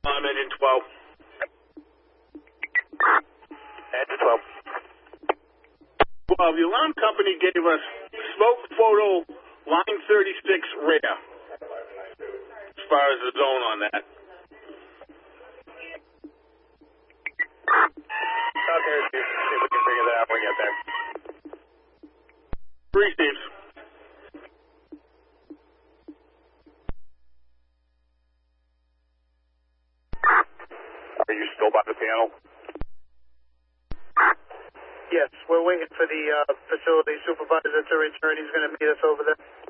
I'm in 12. Engine 12. Well, the alarm company gave us smoke photo line 36 rear as far as the zone on that. Okay, see if we can figure that out when we get there. 3 Steve. Are you still by the panel? Yes, we're waiting for the facility supervisor to return. He's going to meet us over there.